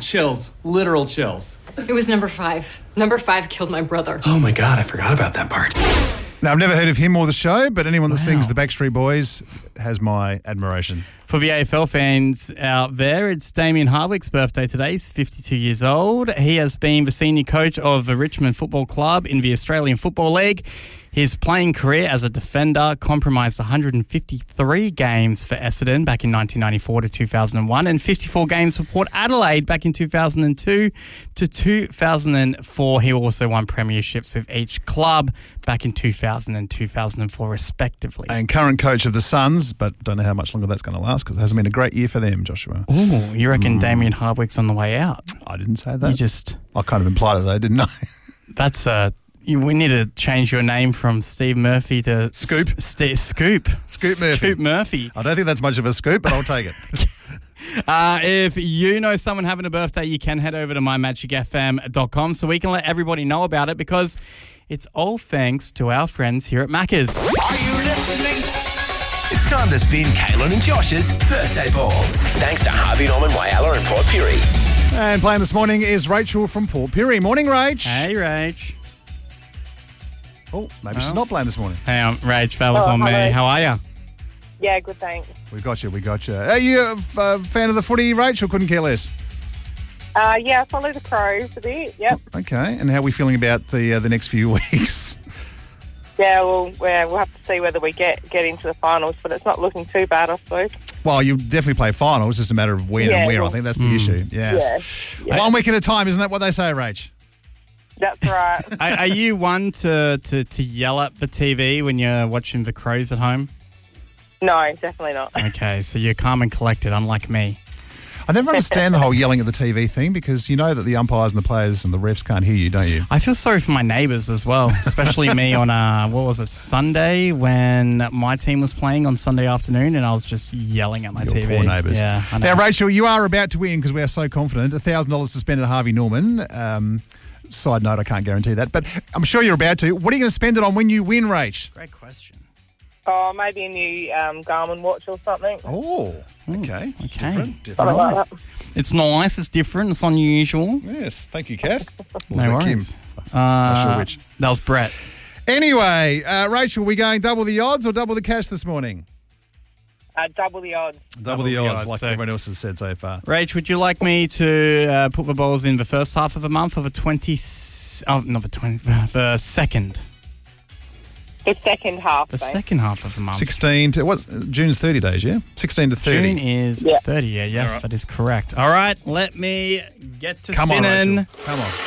chills. Literal chills. It was number 5. Number 5 killed my brother. Oh my God, I forgot about that part. Now, I've never heard of him or the show, but anyone that sings the Backstreet Boys has my admiration. For the AFL fans out there, it's Damien Hardwick's birthday today. He's 52 years old. He has been the senior coach of the Richmond Football Club in the Australian Football League. His playing career as a defender comprised 153 games for Essendon back in 1994 to 2001 and 54 games for Port Adelaide back in 2002 to 2004. He also won premierships with each club back in 2000 and 2004 respectively. And current coach of the Suns, but don't know how much longer that's going to last because it hasn't been a great year for them, Joshua. Ooh, you reckon Damien Hardwick's on the way out? I didn't say that. I kind of implied it though, didn't I? That's we need to change your name from Steve Murphy to Scoop. Scoop Murphy. Scoop Murphy. I don't think that's much of a scoop, but I'll take it. If you know someone having a birthday, you can head over to mymagicfm.com so we can let everybody know about it because it's all thanks to our friends here at Macca's. Are you listening? It's time to spin Caitlin and Josh's birthday balls. Thanks to Harvey Norman, Whyalla and Port Pirie. And playing this morning is Rachel from Port Pirie. Morning, Rach. Hey, Rach. Oh, maybe she's not playing this morning. Hey, Rach, that was on me. hello. How are you? Yeah, good, thanks. We got you. Are you a fan of the footy, Rachel? Couldn't care less. Yeah, I follow the Crows a bit, yep. Okay, and how are we feeling about the next few weeks? Yeah, we'll have to see whether we get into the finals, but it's not looking too bad, I suppose. Well, you'll definitely play finals. It's just a matter of when and where. I think that's the issue. Yes. Yeah. 1 week at a time, isn't that what they say, Rach? That's right. Are you one to yell at the TV when you're watching the Crows at home? No, definitely not. Okay, so you're calm and collected, unlike me. I never understand the whole yelling at the TV thing because you know that the umpires and the players and the refs can't hear you, don't you? I feel sorry for my neighbours as well, especially me on Sunday when my team was playing on Sunday afternoon and I was just yelling at my TV. Poor neighbours. Yeah, I know. Now, Rachel, you are about to win because we are so confident. $1,000 to spend at Harvey Norman. Side note, I can't guarantee that, but I'm sure you're about to. What are you going to spend it on when you win, Rach? Great question. Oh, maybe a new Garmin watch or something. Oh, okay. Different. Something like that. It's nice, it's different, it's unusual. Yes, thank you, Kath. No worries. Not sure which. That was Brett. Anyway, Rachel, we going double the odds or double the cash this morning? Double the odds. Double the odds, like so everyone else has said so far. Rach, would you like me to put the balls in the first half of the month or the second? The second half. The second half of the month. 16 to, June's 30 days, yeah? 16 to 30. June is 30, yeah, yes, All right. that is correct. All right, let me get to Come spinning. on, Rachel. Come on.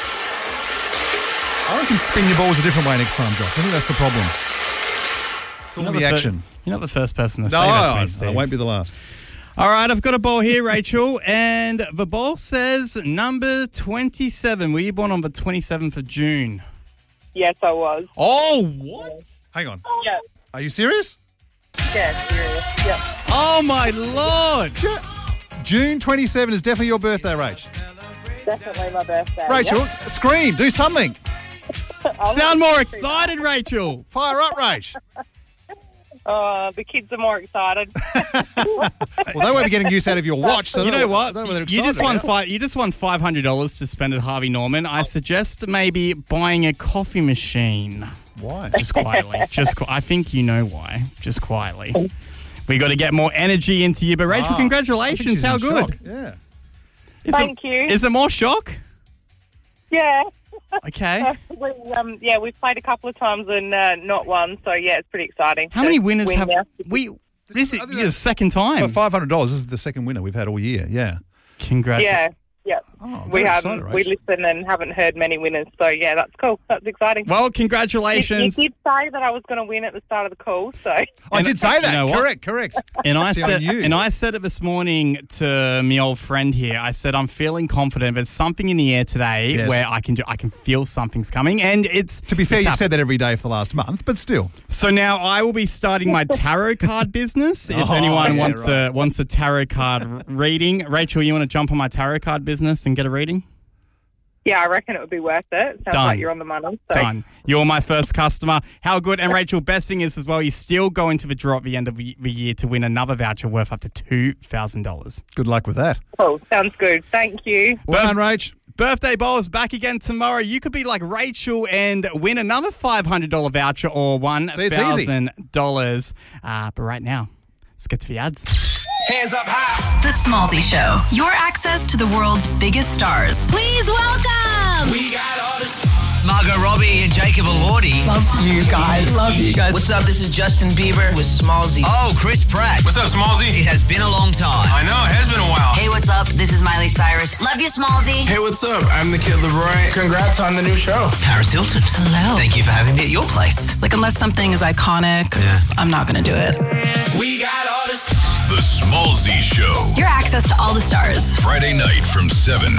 I reckon spin your balls a different way next time, Josh. I think that's the problem. It's all the action. You're not the first person to say that to me, Steve. I won't be the last. All right, I've got a ball here, Rachel, and the ball says number 27. Were you born on the 27th of June? Yes, I was. Oh, what? Hang on. Yeah. Are you serious? Yeah, serious. Yep. Oh, my Lord. June 27 is definitely your birthday, Rach. Definitely my birthday. Rachel, scream. Do something. Sound more excited, Rachel. Fire up, Rach. The kids are more excited. Well, they won't be getting use out of your watch. So You know what? I don't know whether they're You just excited won about. you just won $500 to spend at Harvey Norman. I suggest maybe buying a coffee machine. Why? Just quietly. I think you know why. Just quietly. We got to get more energy into you. But Rachel, congratulations. How good? Shock. Yeah. Thank you. Is there more shock? Yeah. Okay. We've played a couple of times and not won, so yeah, it's pretty exciting. How many winners have now. we? This is the second time. For $500, this is the second winner we've had all year. Yeah. Congratulations. Yeah. Oh, We very haven't. excited, We Rach. listen and haven't heard many winners, so yeah, that's cool. That's exciting. Well, congratulations. You did say that I was going to win at the start of the call, so I did say that. You know what? Correct. And I See, I said, knew. and I said it this morning to my old friend here. I said I'm feeling confident. There's something in the air today Yes. where I can feel something's coming, and it's To be fair, it's you've happened. said that every day for the last month, but still. So now I will be starting my tarot card business. If Oh, anyone yeah, wants a tarot card reading, Rachel, you want to jump on my tarot card business and get a reading? Yeah, I reckon it would be worth it. Sounds Done. like you're on the money. So. Done. You're my first customer. How good. And Rachel, best thing is as well, you still go into the draw at the end of the year to win another voucher worth up to $2,000. Good luck with that. Cool. Sounds good. Thank you. Well done, Rach. Birthday Bowls back again tomorrow. You could be like Rachel and win another $500 voucher or $1,000. But right now, let's get to the ads. Hands up high. The Smallzy Show. Your access to the world's biggest stars. Please welcome. We got all this. Margot Robbie and Jacob Elordi. Love you guys. Love you guys. What's up? This is Justin Bieber with Smallzy. Oh, Chris Pratt. What's up, Smallzy? It has been a long time. I know, it has been a while. Hey, what's up? This is Miley Cyrus. Love you, Smallzy. Hey, what's up? I'm the Kid Leroy. Congrats on the new show. Paris Hilton. Hello. Thank you for having me at your place. Like, unless something is iconic, I'm not going to do it. We got all this. The Smallzy Show. Your access to all the stars. Friday night from 7.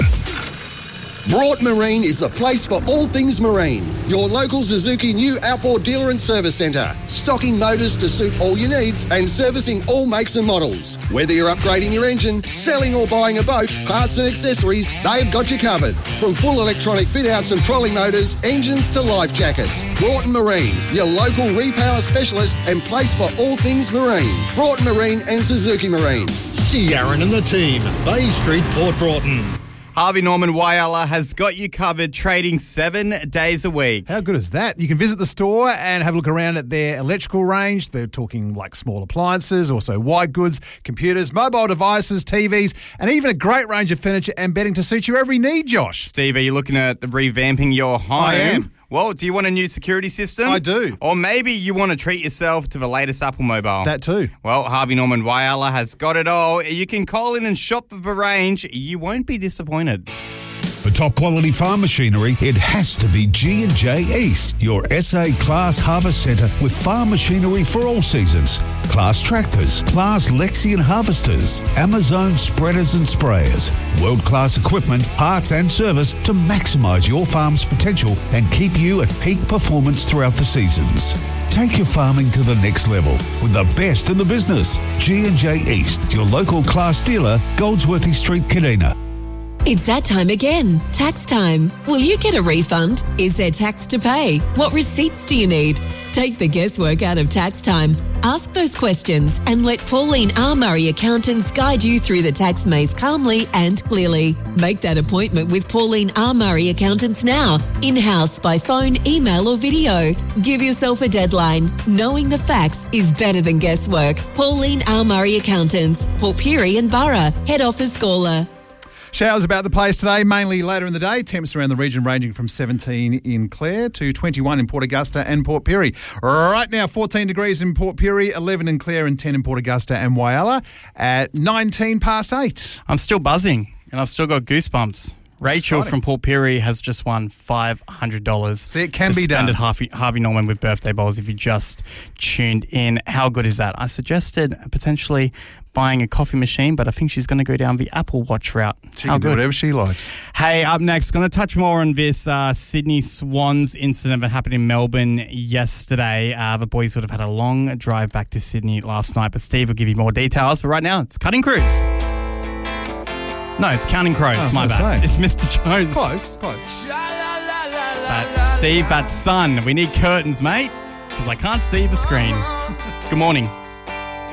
Broughton Marine is the place for all things marine. Your local Suzuki new outboard dealer and service centre. Stocking motors to suit all your needs and servicing all makes and models. Whether you're upgrading your engine, selling or buying a boat, parts and accessories, they've got you covered. From full electronic fit-outs and trolley motors, engines to life jackets. Broughton Marine, your local repower specialist and place for all things marine. Broughton Marine and Suzuki Marine. See Aaron and the team. Bay Street, Port Broughton. Harvey Norman Whyalla has got you covered, trading 7 days a week. How good is that? You can visit the store and have a look around at their electrical range. They're talking like small appliances, also white goods, computers, mobile devices, TVs, and even a great range of furniture and bedding to suit your every need, Josh. Steve, are you looking at revamping your home? I am. Well, do you want a new security system? I do. Or maybe you want to treat yourself to the latest Apple mobile. That too. Well, Harvey Norman Whyalla has got it all. You can call in and shop the range. You won't be disappointed. For top quality farm machinery, it has to be G&J East, your SA Class Harvest Centre with farm machinery for all seasons. Class tractors, Class Lexion harvesters, Amazon spreaders and sprayers, world-class equipment, parts and service to maximise your farm's potential and keep you at peak performance throughout the seasons. Take your farming to the next level with the best in the business. G&J East, your local Class dealer, Goldsworthy Street, Kadina. It's that time again. Tax time. Will you get a refund? Is there tax to pay? What receipts do you need? Take the guesswork out of tax time. Ask those questions and let Pauline R. Murray Accountants guide you through the tax maze calmly and clearly. Make that appointment with Pauline R. Murray Accountants now. In-house, by phone, email or video. Give yourself a deadline. Knowing the facts is better than guesswork. Pauline R. Murray Accountants. Port Pirie and Borough. Head office Gawler. Showers about the place today, mainly later in the day. Temps around the region ranging from 17 in Clare to 21 in Port Augusta and Port Pirie. Right now, 14 degrees in Port Pirie, 11 in Clare and 10 in Port Augusta and Whyalla at 19 past 8. I'm still buzzing and I've still got goosebumps. Rachel from Port Pirie has just won $500. See, it can be done. Suspended Harvey Norman with birthday bowls if you just tuned in. How good is that? I suggested potentially buying a coffee machine, but I think she's going to go down the Apple Watch route. She can do whatever she likes. Hey, up next, going to touch more on this Sydney Swans incident that happened in Melbourne yesterday. The boys would have had a long drive back to Sydney last night, but Steve will give you more details. But right now, it's Cutting Crews. No, it's Counting Crows. My bad. It's Mr. Jones. Close. But Steve, that's sun. We need curtains, mate, because I can't see the screen. Good morning.